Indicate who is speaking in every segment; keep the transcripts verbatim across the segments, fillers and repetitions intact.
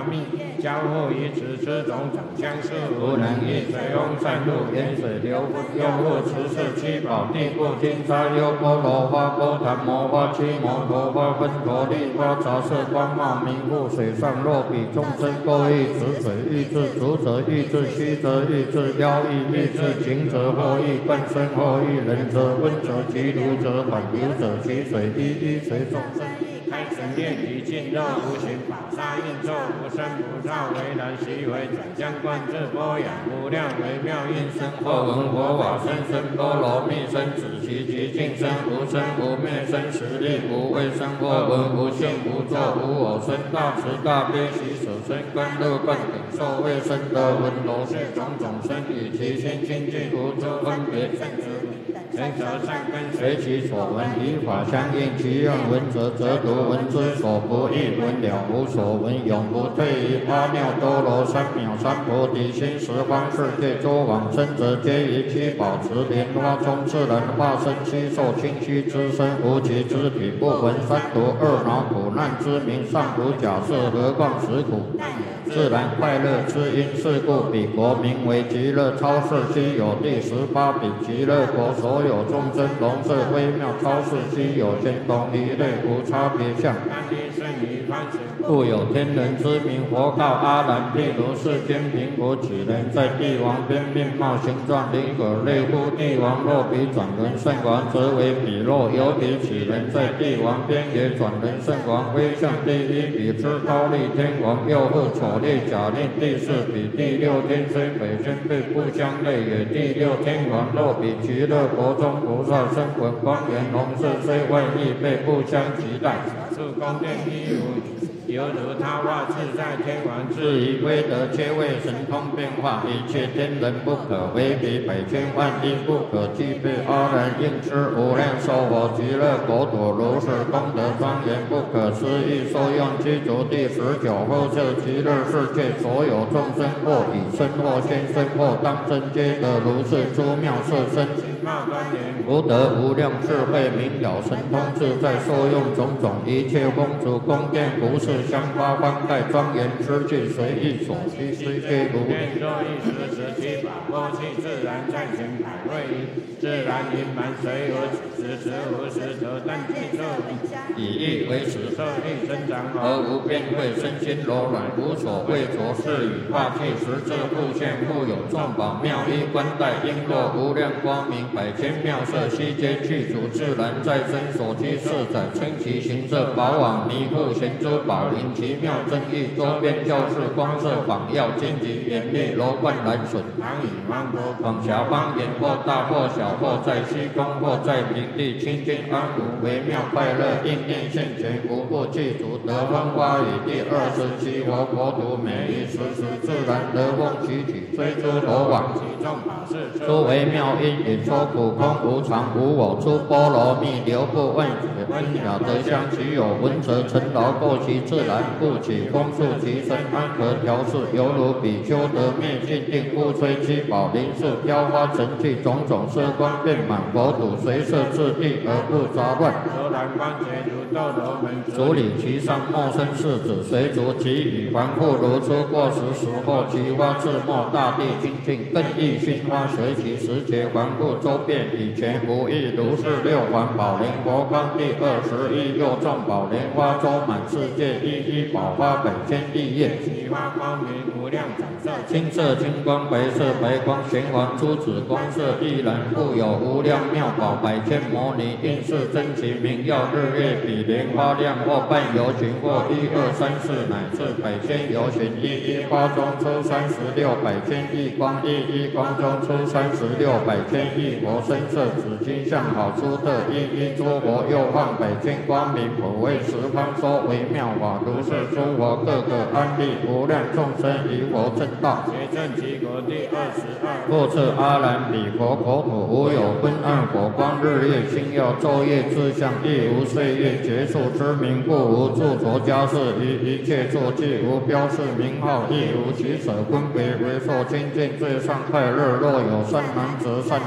Speaker 1: 密，交互于此之种种相似，无能易水翁散入，沿水流不用户持世七宝地不金沙优波罗花波檀摩花七摩陀花分陀利花杂色光茂明户水上若比众生各异此水欲至足者欲至虚则欲至妖异欲至情者或欲贯身或欲冷者温者其如者缓如者其水一一随众生开神炼体尽肉无形法沙应作无生无造为然习为转相观自波养无量微妙应身或闻佛法身身波罗蜜身子其极尽身无生无灭身实力无畏生或闻无性无作无我身大慈大悲喜舍身观乐观顶受为身得闻罗是种种身与其心清净无诸分别圣者神者善根随其所闻以法相应其用闻者则读闻之所不异闻了无所闻永不退于阿耨多罗三藐三菩提心十方世界诸往生者皆以其宝持莲花中自然化身悉受清虚之身无其肢体不闻三毒二恼苦难之名尚如假设何况实苦自然快乐之因是故彼国名为极乐超世稀有第十八比极乐国所有众生龙色微妙超世稀有先同一类无差别相故有天人之名佛告阿难譬如世间贫苦乞人在帝王边面貌形状灵可类乎帝王若比转轮圣王则为彼若有比乞人在帝王边也转轮圣王威相第一比之高丽天王又复丑烈假令第四比第六天虽北宣对不相类也第六天王若比极乐国中菩萨生闻光源红色虽外亦被不相及待是宫殿一如犹如他化自在天王至于威德皆为神通变化一切天人不可为比百千万亿不可计备阿难应知无量寿佛极乐国土如是功德庄严不可思议受用具足第十九后设极乐世界所有众生或以身或现身或当身皆得如是诸妙色身福德无量智慧明了神通自在受用种种一切公主宫殿不是香花方盖庄严之具随意所需虽皆如愿若一时时七宝波气自然暂行百味自然盈满随无此时时无时得但具色以意为实色意增长而无边慧身心柔软无所谓着是与化气实质复现复有众宝妙衣冠带璎珞无量光明百千妙色悉皆具足自然在身所居四载称其形色宝网弥护贤珠宝林奇妙正义周边教室光色仿耀荆棘严厉楼观蓝笋唐以王国广狭方言或大或小或在虚空或在平地清净安稳微妙快乐应念现前无不具足得风花雨第二十七佛国土每一时时自然得风起起追诸罗网其众法事诸微妙因引说苦空无常无我出波罗蜜流不问解温了得相其有闻者尘劳过其自然故起风速其身安和调适犹如比丘得灭尽定故吹七宝林树飘花成器种种色光遍满佛土随色自地而不杂乱柔然光洁如豆罗门主理其上莫生世子随逐其语环复如出过时时或其花自没大地清净更易熏花随其时节环复周遍以前无异如是六环宝莲佛光第二十一又众宝莲花周满世界一一宝花百千亿叶其花光明无量展色青色青光白色白光玄黄珠子光色亦然复有无量妙宝百千摩尼应是真其名耀日月比莲花亮或半游行或一二三四乃至百千游行一一花中出三十六百千亿光一一光中出三十六百千亿佛身色紫金相好出特一一诸佛又放百千光明普为十方说微妙法如是诸佛各个安立无量众生于佛正道结正其国第二十二复次阿难彼佛国土无有昏暗火光日月星耀昼夜之相亦无岁月结束之名故无著着家事于一切作具无标示名号亦无取舍分别为受清净最上快乐若有善男子善女人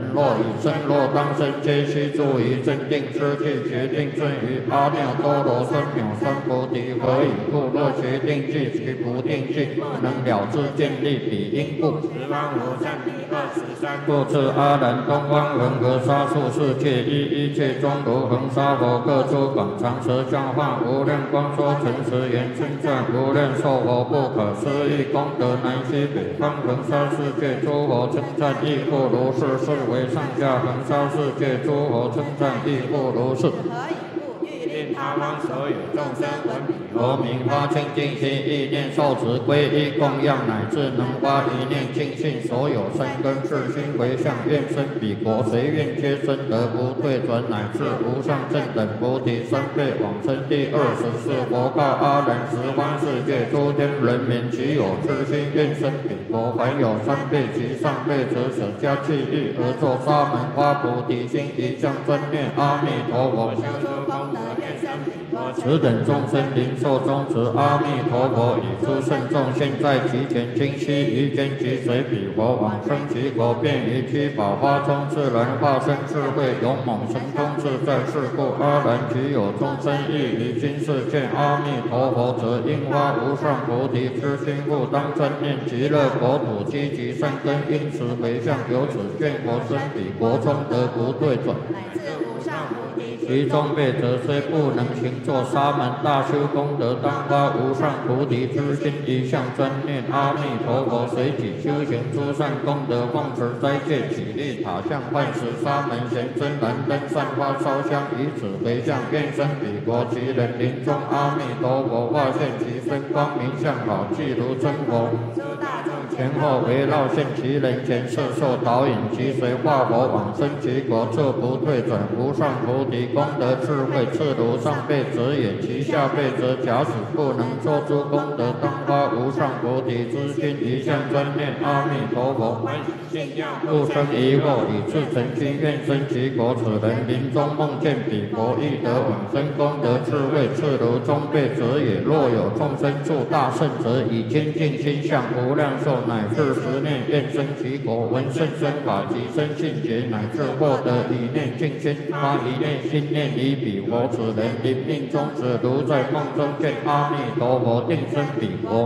Speaker 1: 若以身若当身，皆须注于镇定之气，决定正于阿耨多罗三藐三菩提。何以故？若决定计其不定计，不能了知见力彼因故。十方无上第二十三。故知阿难，东方恒河沙数世界，一一切中如恒沙佛，各诸广长舌相化，无量光说诚实言，称赞无量寿佛不可思议功德，南西北方恒沙世界诸佛称赞亦复如是，是为上下恒沙世界诸佛称赞亦复如是。他方所有众生闻彼佛名，发清净心，意念受持皈依供养，乃至能发一念净信，所有三根是心为相，愿生彼国，随愿皆生得不退转，乃至无上正等菩提三辈往生。第二十四佛告阿难：十方世界诸天人民，其有痴心愿生彼国，凡有三辈及上辈者，舍家弃义而作沙门发菩提心，一向专念阿弥陀佛，修诸功德，愿生彼国。此等众生临受中持阿弥陀佛，以诸圣众现在其前，今悉于间即随彼佛往生其国，便于七宝花中自然化身智慧勇猛神通自在。是故阿难，其有众生亦于今世见阿弥陀佛者，应发无上菩提之心，复当专念极乐国土，积极善根，因此为相，由此见佛生彼国中得不退转。其中辈者虽不能行作沙门大修功德，当发无上菩提之心，一向专念阿弥陀佛，随己修行诸善功德，奉持斋戒，起立塔像，饭食沙门贤真燃灯，散花烧香，以此为相，愿生彼国。其人临终，阿弥陀佛化现其身，光明相好，即如真佛。前后围绕现其人前，摄受导引，其随化佛往生其国，这不退转无上菩提功德智慧，次如上辈者也。其下辈者，假使不能作诸功德，当发无上菩提之心，一向专念阿弥陀佛，不生疑惑，以至诚心愿生其国。此人临终梦见彼国，亦得往生功德智慧，次如中辈者也。若有众生住大圣者，以精进心向无量寿，乃至十念愿生其国，闻甚深法及生信解，乃至获得一念净心，发一念心念以彼佛。此人临命终时，如在梦中见阿弥陀佛，定生彼国。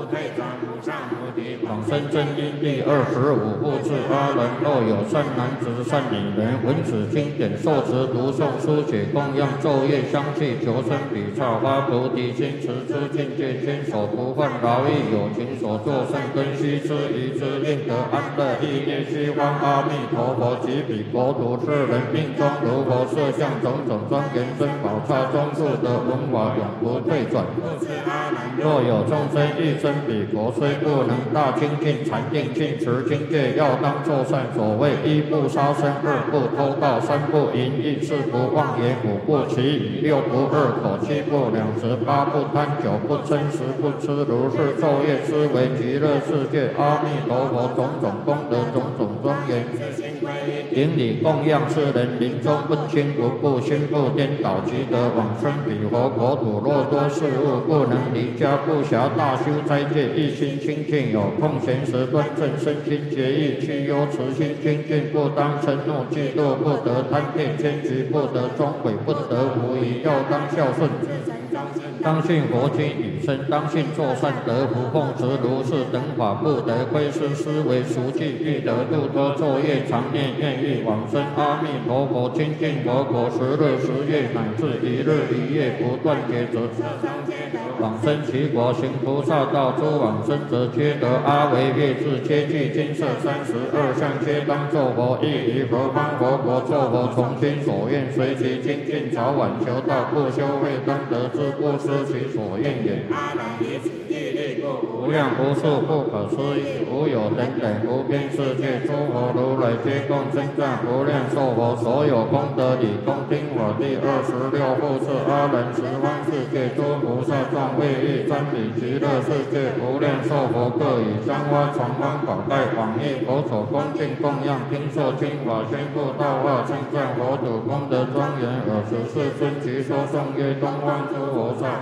Speaker 1: 往生真因第二十五。复次阿难，若有善男子、善女人，闻此经典，受持读诵、书写、供养、昼夜相继，求生彼刹，发菩提心，持之境界，坚守不犯劳役，有情所作善根，须知于之，令得安乐。意念西方阿弥陀佛及彼国土，是人命中如佛设相，种种庄严珍宝刹中速得闻法，永不退转。若有众生欲生彼国，虽不能大精进禅定净持境界，要当作善。所谓一不杀生，二不偷盗，三不淫逸，四不妄言，五不绮语，六不恶口，七不两舌，八不贪酒，不嗔食，不吃如是昼夜思维极乐世界阿弥陀佛种种功德，种种庄严。顶礼供养世人，临终不轻不怖，心不颠倒，即得往生彼佛国土。若多事物不能离家，不暇大修斋戒，一心清净，有空闲时端正身心节义，去忧慈心清净，不当嗔怒嫉妒，不得贪恋奸局，不得装鬼，不得无疑，要当孝顺。当信佛经语声，当信作善得福，奉持如是等法，不得亏失，思维熟记，欲得度脱昼夜常念，愿意往生阿弥陀佛清净佛国，十日十夜乃至一日一夜不断劫者，往生其国。行菩萨道诸往生者，皆得阿惟越致，皆具金色三十二相，皆当作佛。亦于何方佛国作佛，从心所愿，随其精进，早晚求道，不修慧当得之，不失其所愿也。无量无数不可思议，无有等等无边世界，诸佛如来皆共称赞无量寿佛，所有功德理恭听法。第二十六。复次阿难，十方世界诸菩萨众为欲瞻礼极乐世界无量寿佛，各以香花传方宝盖往诣佛所恭敬供养，听受经法，宣布道化，称赞佛土功德庄严。尔十世尊即说颂曰：东方诸菩萨是如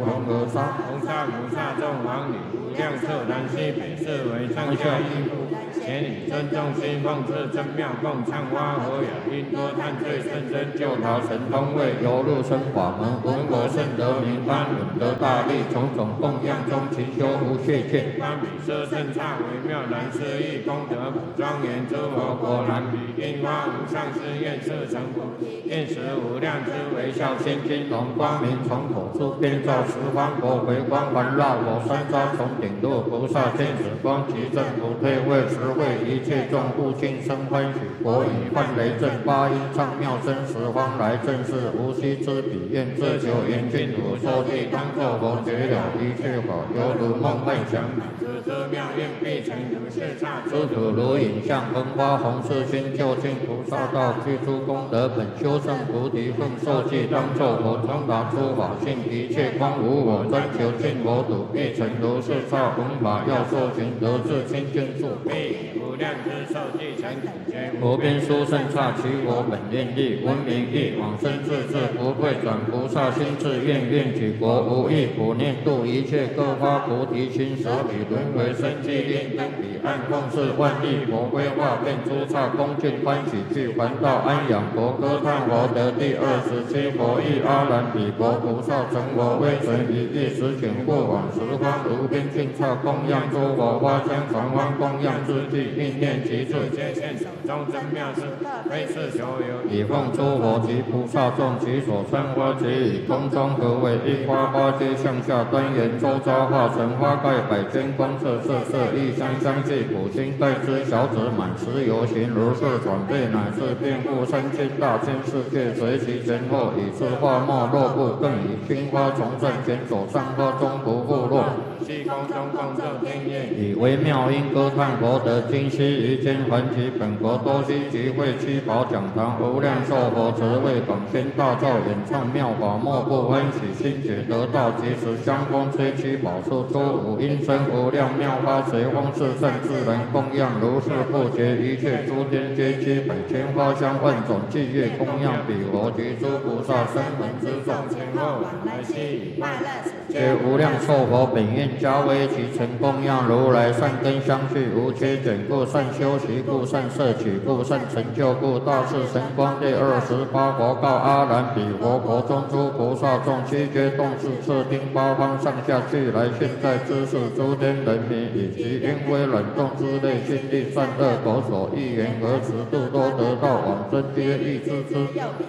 Speaker 1: 红河沙，红沙菩萨众王女，无量侧南西北四围上下依附，前以尊重西奉至真妙共唱花和雅，因多叹罪甚深，救逃神通位，游入生法门，闻我甚得名般，闻得大利，种种供养中勤修无懈欠，般比舍甚刹微妙难思议，功德普庄严诸佛果然比樱花无上誓愿色成佛，愿时无量之微笑千金龙光明从口出，遍照十方佛回光环绕我三匝从顶落菩萨见此光，其正不退位实会一切众物尽生欢喜，佛以幻雷震八音唱妙声十方来正是无息之彼愿自求严净土说地当作佛觉了一切法，犹如梦幻想知之妙愿必成如是刹诸土如影像风花红世心究竟菩萨道具诸功德本修正菩提奉受记当作佛通达诸法性一切光无我专求尽佛土必成如是刹弘法要受寻得自清净处必无量之受记成苦觉无边殊胜刹其我本愿力闻名义往生自治不会转菩萨心智愿愿举国无异苦念度一切各发菩提心舍彼轮回生机令灯彼岸共事万亿佛规划遍诸刹恭敬欢喜具还道安养佛歌叹佛得第二十七佛意阿难比佛菩萨成佛威神一意十请过往十方如边境刹供养诸佛花香传欢供养之际应念其处皆现手中真妙事非是求有以奉诸佛及菩萨众其所穿花及以空中合为一花花皆向下端严周遭化成花盖百千光色色色异香香气普心盖之小子满十游行如是转变乃至遍覆三千大千世界随其前后以次化没落不更以青花重振前所上花中不复落虚空中共振天乐以微妙音歌叹佛得今昔于间还其本国多悉集会七宝讲堂无量寿佛慈为广宣大造演唱妙法莫不欢喜心解得道即时香风吹七宝树出五音声无量妙花随风四圣自然供养如是不绝一切诸天皆七百千花香万种伎乐供养彼佛及诸菩萨声闻之众前后往来悉以快乐皆无量寿佛本愿加为其成供养如来善根相续无缺减故善修习故善摄取故善成就故大士神光第二十八佛告阿难彼佛国中诸菩萨众七觉动视次听八方上下俱来现在知识诸天人民以及因为冷冻之类心力善恶口所欲言和持度多得道往生皆欲知之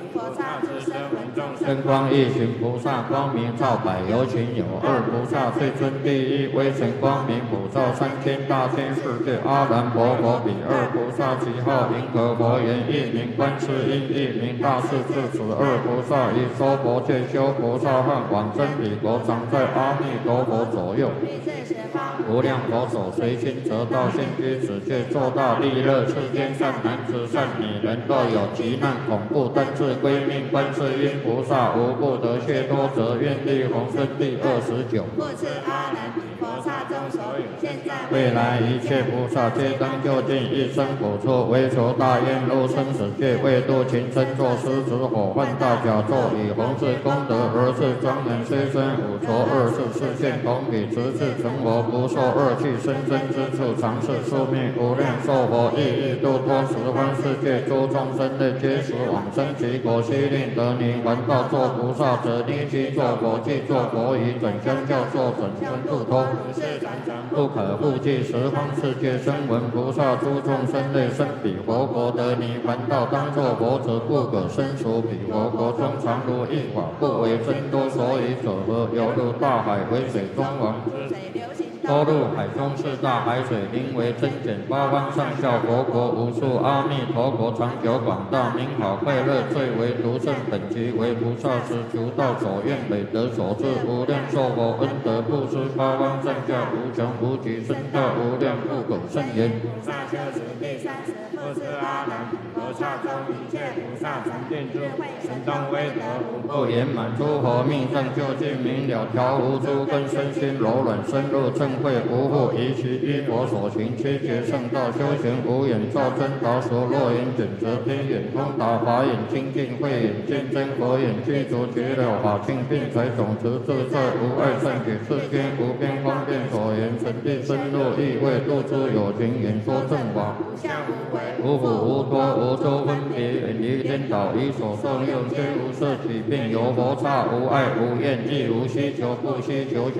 Speaker 1: 真光一行菩萨光明照百有情有二菩萨最尊第一微神光明普照三千大千世界阿难佛佛彼二菩萨其号银河佛言一名观世音一名大势至此二菩萨以说佛戒修菩萨汉往生彼国常在阿弥陀佛左右无量佛手随心得道现居此界作大利乐世间善男子善女人若有急难恐怖单自归命观世音菩萨无不得解脱者愿力宏生第二十九故此阿难彼菩萨中所有现在未来一切菩萨皆当就近一生补处为求大愿入生死界为度情身作狮子火犯大甲座以弘誓功德而是庄严虽身五浊二世示现同彼直至成佛不受恶趣生生之处常是宿命无量寿佛亦欲度脱十方世界诸众生类皆时往生其国悉令得泥还道作菩萨者立即作佛即作佛以准相教作准身度脱不可复计十方世界声闻菩萨诸众生类生彼佛国得泥还道当作佛者不可生属彼佛国中常如一法不为真多所以者何犹如大海为水中王多入海中四大海水名为真简八方上下佛国无数阿弥陀国长久广大名好快乐最为独胜本集为菩萨时求道所愿累得所至无量寿佛恩德布施八方上下无穷无极深大无量不可胜言菩萨修持第三十不知阿难菩萨中一切菩萨成定住神通威德无不圆满诸佛命上究竟明了调伏诸根身心柔软深入正慧，无复一其依佛所行，七劫圣道修行无眼照真达所若眼卷则天眼通达法眼清净慧眼见真佛眼具足绝了法性并财种子自在无碍善解世间无边方便所言神地深入意味度诸有情演说正法无相无为无苦无多无周分别远离颠倒以所受用皆无色起并有佛刹无碍无厌亦无希求不希求